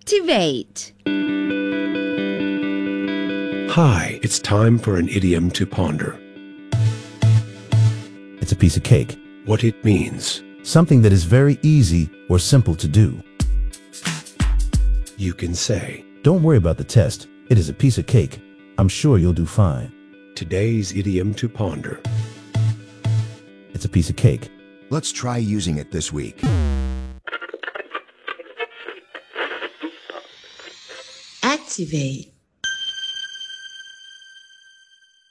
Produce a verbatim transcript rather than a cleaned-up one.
Activate. Hi, it's time for an idiom to ponder. It's a piece of cake. What it means. Something that is very easy or simple to do. You can say, Don't worry about the test. It is a piece of cake. I'm sure you'll do fine. today's idiom to ponder. It's a piece of cake. Let's try using it this week. Activate.